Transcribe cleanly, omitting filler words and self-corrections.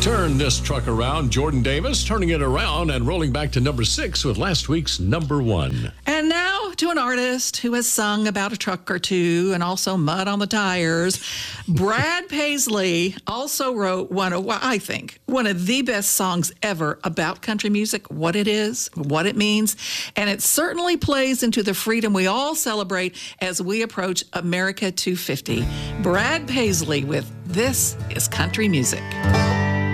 Turn this truck around. Jordan Davis turning it around and rolling back to number 6 with last week's number 1. And now to an artist who has sung about a truck or two and also mud on the tires. Brad Paisley also wrote one of the best songs ever about country music, what it is, what it means, and it certainly plays into the freedom we all celebrate as we approach America 250. Brad Paisley with This Is Country Music.